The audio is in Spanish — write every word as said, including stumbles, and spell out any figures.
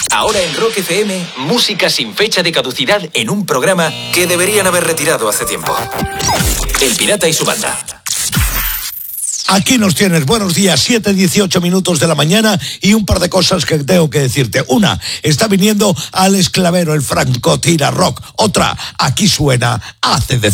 Ahora en Rock F M, música sin fecha de caducidad en un programa que deberían haber retirado hace tiempo. El Pirata y su banda. Aquí nos tienes, buenos días, siete dieciocho minutos de la mañana y un par de cosas que tengo que decirte. Una, está viniendo Alex Clavero, el Franco Tira Rock. Otra, aquí suena A C D C.